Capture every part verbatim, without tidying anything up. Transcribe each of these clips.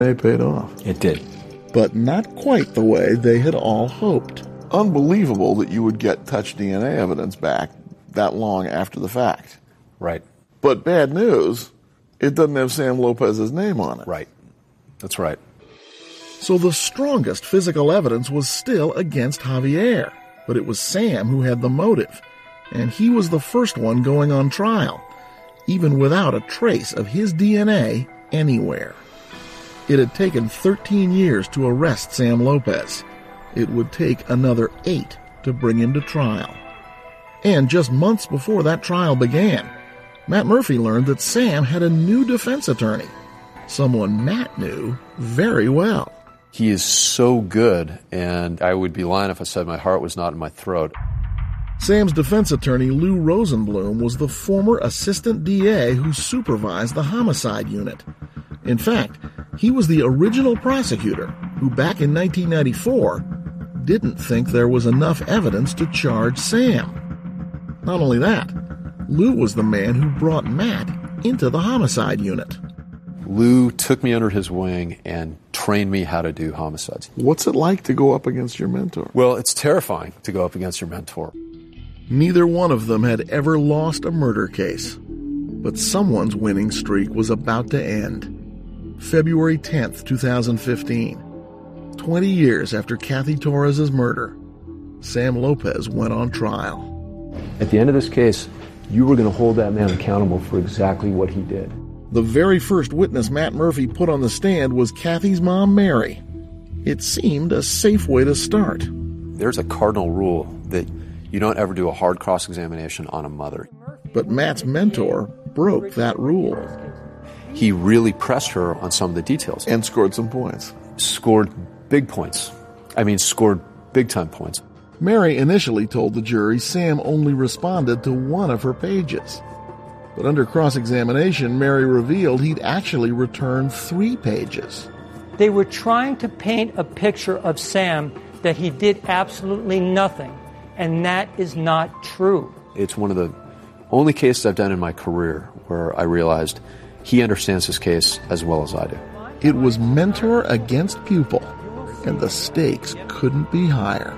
It paid off. It did. But not quite the way they had all hoped. Unbelievable that you would get touch D N A evidence back that long after the fact. Right. But bad news, it doesn't have Sam Lopez's name on it. Right. That's right. So the strongest physical evidence was still against Javier, but it was Sam who had the motive, and he was the first one going on trial, even without a trace of his D N A anywhere. It had taken thirteen years to arrest Sam Lopez. It would take another eight to bring him to trial. And just months before that trial began, Matt Murphy learned that Sam had a new defense attorney, someone Matt knew very well. He is so good, and I would be lying if I said my heart was not in my throat. Sam's defense attorney, Lou Rosenblum, was the former assistant D A who supervised the homicide unit. In fact, he was the original prosecutor who, back in nineteen ninety-four, didn't think there was enough evidence to charge Sam. Not only that, Lou was the man who brought Matt into the homicide unit. Lou took me under his wing and trained me how to do homicides. What's it like to go up against your mentor? Well, it's terrifying to go up against your mentor. Neither one of them had ever lost a murder case. But someone's winning streak was about to end. February tenth, twenty fifteen. Twenty years after Kathy Torres' murder, Sam Lopez went on trial. At the end of this case, you were going to hold that man accountable for exactly what he did. The very first witness Matt Murphy put on the stand was Kathy's mom, Mary. It seemed a safe way to start. There's a cardinal rule that you don't ever do a hard cross-examination on a mother. But Matt's mentor broke that rule. He really pressed her on some of the details. And scored some points. Scored big points. I mean, scored big-time points. Mary initially told the jury Sam only responded to one of her pages. But under cross-examination, Mary revealed he'd actually returned three pages. They were trying to paint a picture of Sam that he did absolutely nothing, and that is not true. It's one of the only cases I've done in my career where I realized he understands his case as well as I do. It was mentor against pupil, and the stakes couldn't be higher.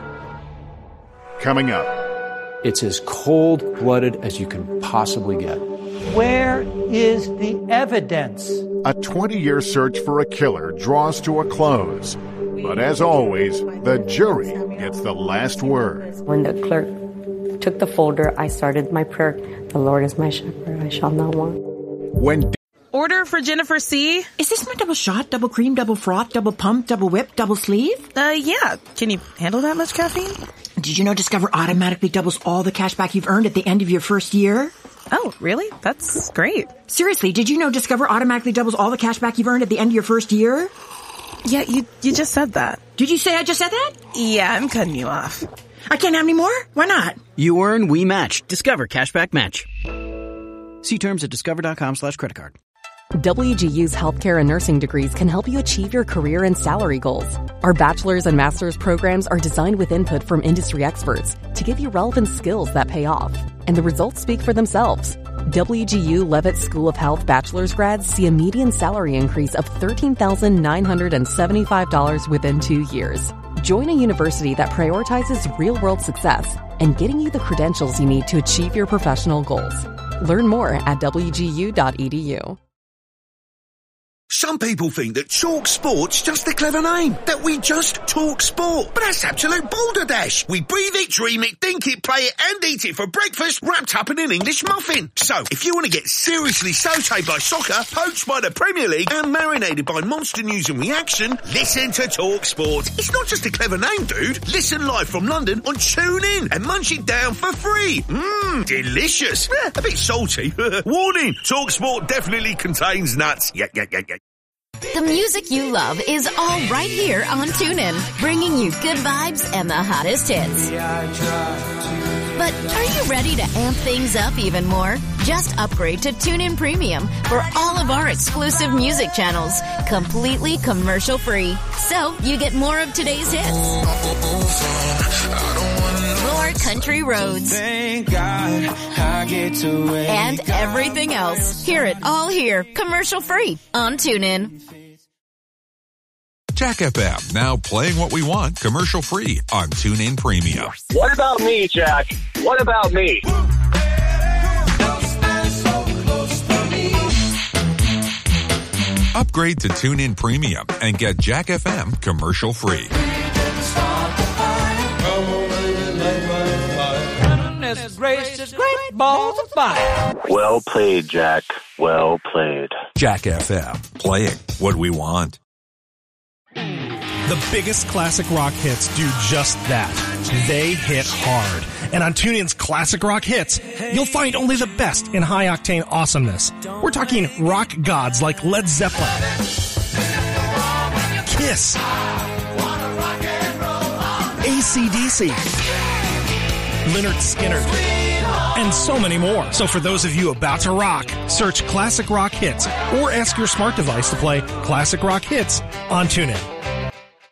Coming up. It's as cold-blooded as you can possibly get. Where is the evidence? A twenty-year search for a killer draws to a close. But as always, the jury gets the last word. When the clerk took the folder, I started my prayer, "The Lord is my shepherd, I shall not want." When Order for Jennifer C. Is this my double shot, double cream, double froth, double pump, double whip, double sleeve? Uh, yeah. Can you handle that much caffeine? Did you know Discover automatically doubles all the cash back you've earned at the end of your first year? Oh, really? That's great. Seriously, did you know Discover automatically doubles all the cash back you've earned at the end of your first year? Yeah, you you just said that. Did you say I just said that? Yeah, I'm cutting you off. I can't have any more? Why not? You earn, we match. Discover Cashback Match. See terms at discover.com slash credit card. W G U's healthcare and nursing degrees can help you achieve your career and salary goals. Our bachelor's and master's programs are designed with input from industry experts to give you relevant skills that pay off. And the results speak for themselves. W G U Leavitt School of Health bachelor's grads see a median salary increase of thirteen thousand nine hundred seventy-five dollars within two years. Join a university that prioritizes real-world success and getting you the credentials you need to achieve your professional goals. Learn more at w g u dot e d u. Some people think that Talk Sport's just a clever name, that we just talk sport. But that's absolute balderdash. We breathe it, dream it, think it, play it, and eat it for breakfast, wrapped up in an English muffin. So, if you want to get seriously sautéed by soccer, poached by the Premier League, and marinated by monster news and reaction, listen to Talk Sport. It's not just a clever name, dude. Listen live from London on TuneIn and munch it down for free. Mmm, delicious. Eh, a bit salty. Warning, Talk Sport definitely contains nuts. Yeah, yeah, yeah, yeah. The music you love is all right here on TuneIn, bringing you good vibes and the hottest hits. But are you ready to amp things up even more? Just upgrade to TuneIn Premium for all of our exclusive music channels, completely commercial-free. So you get more of today's hits, more country roads, and everything else. Hear it all here, commercial-free on TuneIn. Jack F M, now playing what we want commercial-free on TuneIn Premium. What about me, Jack? What about me? Upgrade to TuneIn Premium and get Jack F M commercial-free. Well played, Jack. Well played. Jack F M, playing what we want. The biggest classic rock hits do just that. They hit hard. And on TuneIn's Classic Rock Hits, you'll find only the best in high-octane awesomeness. We're talking rock gods like Led Zeppelin, Kiss, A C D C, Lynyrd Skynyrd, and so many more. So for those of you about to rock, search Classic Rock Hits or ask your smart device to play Classic Rock Hits on TuneIn.